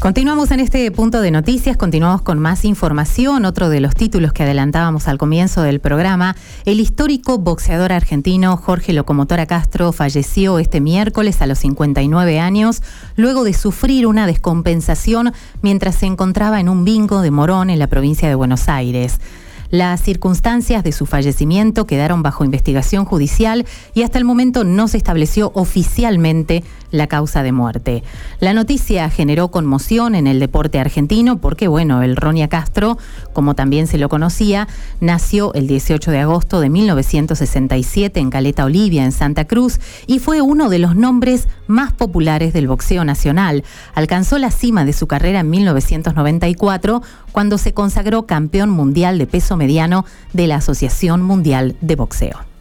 Continuamos en este punto de noticias, continuamos con más información. Otro de los títulos que adelantábamos al comienzo del programa: el histórico boxeador argentino Jorge Locomotora Castro falleció este miércoles a los 59 años, luego de sufrir una descompensación mientras se encontraba en un bingo de Morón en la provincia de Buenos Aires. Las circunstancias de su fallecimiento quedaron bajo investigación judicial y hasta el momento no se estableció oficialmente la causa de muerte. La noticia generó conmoción en el deporte argentino porque, el Ronia Castro, como también se lo conocía, nació el 18 de agosto de 1967 en Caleta Olivia, en Santa Cruz, y fue uno de los nombres más populares del boxeo nacional. Alcanzó la cima de su carrera en 1994, cuando se consagró campeón mundial de peso mediano de la Asociación Mundial de Boxeo.